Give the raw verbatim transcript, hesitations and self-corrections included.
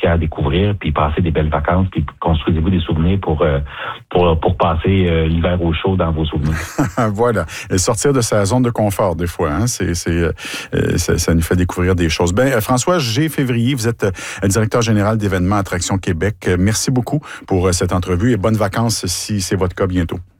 matière à découvrir, puis passez des belles vacances, puis construisez-vous des souvenirs pour euh, pour pour passer euh, l'hiver au chaud dans vos souvenirs. Voilà, et sortir de sa zone de confort des fois, hein, c'est c'est euh, ça, ça nous fait découvrir des choses. Ben François G. Février, vous êtes euh, directeur général d'événements Attractions Québec. Merci beaucoup pour euh, cette entrevue et bonnes vacances si c'est votre cas bientôt.